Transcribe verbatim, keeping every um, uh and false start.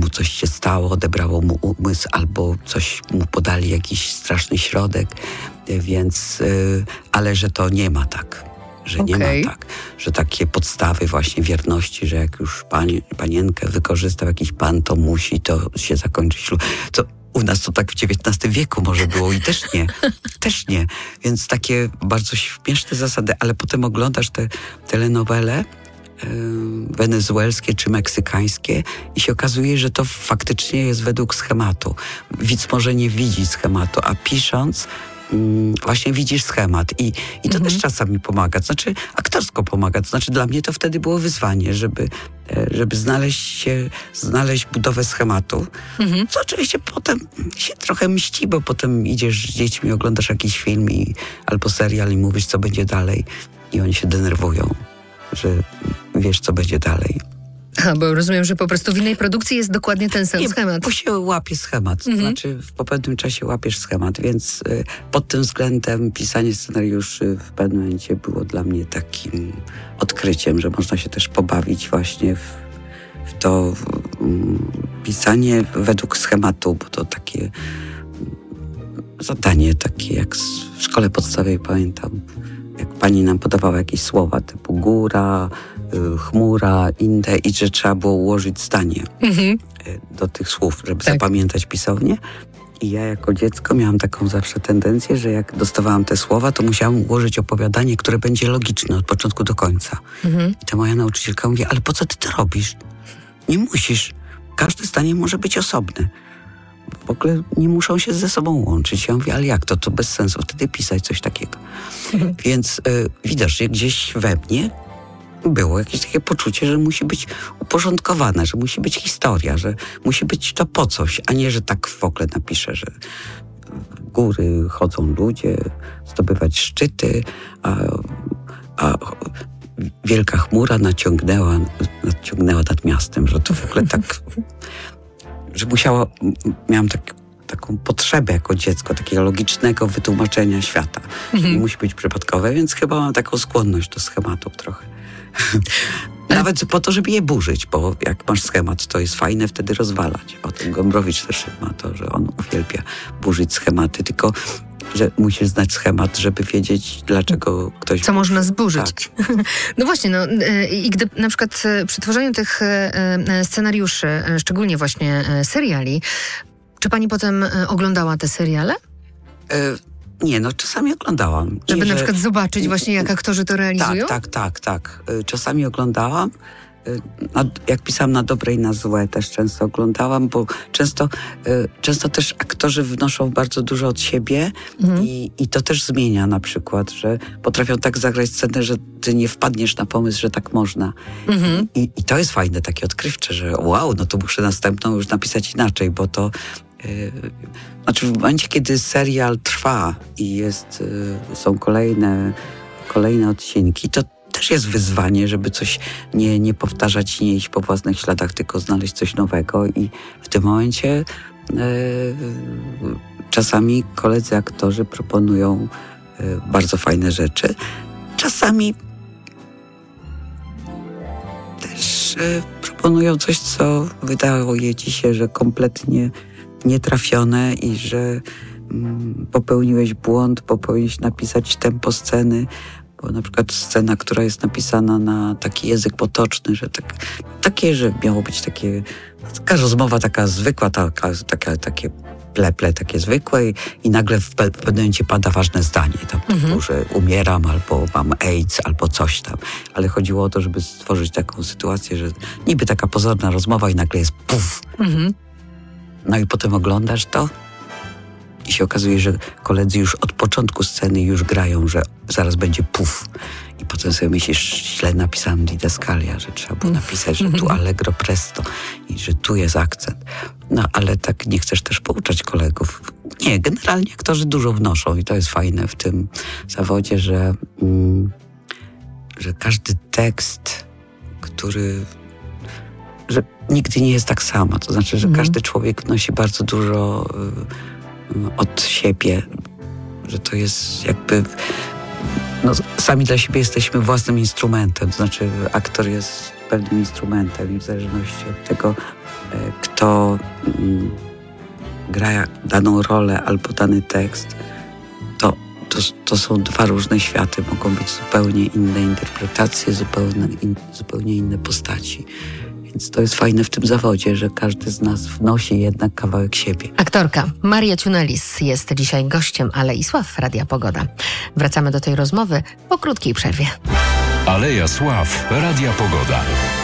mu coś się stało, odebrało mu umysł, albo coś mu podali, jakiś straszny środek, więc, ale że to nie ma tak, że okay. nie ma tak, że takie podstawy właśnie wierności, że jak już pani, panienkę wykorzystał jakiś pan, to musi to się zakończyć ślub. To u nas to tak w dziewiętnastym wieku może było i też nie, też nie. Więc takie bardzo śmieszne zasady, ale potem oglądasz te telenowele yy, wenezuelskie czy meksykańskie i się okazuje, że to faktycznie jest według schematu. Widz może nie widzi schematu, a pisząc yy, właśnie widzisz schemat. I, i to mhm. też czasami pomaga. To znaczy aktorsko pomaga. To znaczy dla mnie to wtedy było wyzwanie, żeby żeby znaleźć się, znaleźć budowę schematu, mhm. co oczywiście potem się trochę mści, bo potem idziesz z dziećmi, oglądasz jakiś film i, albo serial i mówisz, co będzie dalej i oni się denerwują, że wiesz, co będzie dalej. A, bo rozumiem, że po prostu w innej produkcji jest dokładnie ten sam Nie, schemat. bo się łapie schemat, to mhm. znaczy w, po pewnym czasie łapiesz schemat, więc y, pod tym względem pisanie scenariuszy w pewnym momencie było dla mnie takim odkryciem, że można się też pobawić właśnie w, w to w, um, pisanie według schematu, bo to takie um, zadanie, takie jak w szkole podstawowej pamiętam, jak pani nam podawała jakieś słowa typu góra, chmura, inne i że trzeba było ułożyć zdanie mhm. do tych słów, żeby tak. zapamiętać pisownię. I ja jako dziecko miałam taką zawsze tendencję, że jak dostawałam te słowa, to musiałam ułożyć opowiadanie, które będzie logiczne od początku do końca. Mhm. I ta moja nauczycielka mówi, ale po co ty to robisz? Nie musisz. Każde zdanie może być osobne. W ogóle nie muszą się ze sobą łączyć. Ja mówię, ale jak to? To bez sensu wtedy pisać coś takiego. Mhm. Więc y, widać, że gdzieś we mnie było jakieś takie poczucie, że musi być uporządkowane, że musi być historia, że musi być to po coś, a nie, że tak w ogóle napiszę, że w góry chodzą ludzie, zdobywać szczyty, a, a wielka chmura naciągnęła, naciągnęła nad miastem, że to w ogóle tak, że musiało, miałam tak, taką potrzebę jako dziecko, takiego logicznego wytłumaczenia świata. Mhm. Nie musi być przypadkowe, więc chyba mam taką skłonność do schematów trochę. Nawet po to, żeby je burzyć, bo jak masz schemat, to jest fajne wtedy rozwalać. O tym Gombrowicz też ma to, że on uwielbia burzyć schematy, tylko że musisz znać schemat, żeby wiedzieć, dlaczego ktoś... Co można zburzyć. Tak. No właśnie, no i gdy na przykład przy tworzeniu tych scenariuszy, szczególnie właśnie seriali, czy pani potem oglądała te seriale? Y- Nie, no czasami oglądałam. Żeby nie, na że... przykład zobaczyć właśnie, jak aktorzy to realizują? Tak, tak, tak, tak. Czasami oglądałam. Jak pisałam na dobre i na złe, też często oglądałam, bo często, często też aktorzy wnoszą bardzo dużo od siebie mhm. i, i to też zmienia na przykład, że potrafią tak zagrać scenę, że ty nie wpadniesz na pomysł, że tak można. Mhm. I, I to jest fajne, takie odkrywcze, że wow, no to muszę następną już napisać inaczej, bo to znaczy w momencie, kiedy serial trwa i jest, są kolejne, kolejne odcinki, to też jest wyzwanie, żeby coś nie, nie powtarzać i nie iść po własnych śladach, tylko znaleźć coś nowego i w tym momencie e, czasami koledzy aktorzy proponują e, bardzo fajne rzeczy. Czasami też e, proponują coś, co wydaje ci się, że kompletnie nietrafione i że mm, popełniłeś błąd, bo powinieneś napisać tempo sceny, bo na przykład scena, która jest napisana na taki język potoczny, że tak, takie, że miało być takie, taka rozmowa taka zwykła, taka, taka, takie pleple, takie zwykłe i, i nagle w pewnym momencie pada ważne zdanie, tam mhm. typu, że umieram, albo mam AIDS, albo coś tam. Ale chodziło o to, żeby stworzyć taką sytuację, że niby taka pozorna rozmowa i nagle jest puf. Mhm. No i potem oglądasz to i się okazuje, że koledzy już od początku sceny już grają, że zaraz będzie puf. I potem sobie myślisz, źle napisałem didaskalia, że trzeba było napisać, że tu allegro presto i że tu jest akcent. No ale tak nie chcesz też pouczać kolegów. Nie, generalnie aktorzy dużo wnoszą i to jest fajne w tym zawodzie, że, mm, że każdy tekst, który... że nigdy nie jest tak samo. To znaczy, że mhm. każdy człowiek wnosi bardzo dużo y, od siebie, że to jest jakby... No, sami dla siebie jesteśmy własnym instrumentem. To znaczy, aktor jest pewnym instrumentem i w zależności od tego, kto mm, gra daną rolę albo dany tekst, to, to, to są dwa różne światy. Mogą być zupełnie inne interpretacje, zupełnie, in, zupełnie inne postaci. Więc to jest fajne w tym zawodzie, że każdy z nas wnosi jednak kawałek siebie. Aktorka Maria Ciunelis jest dzisiaj gościem Alei Sław Radia Pogoda. Wracamy do tej rozmowy po krótkiej przerwie. Aleja Sław Radia Pogoda.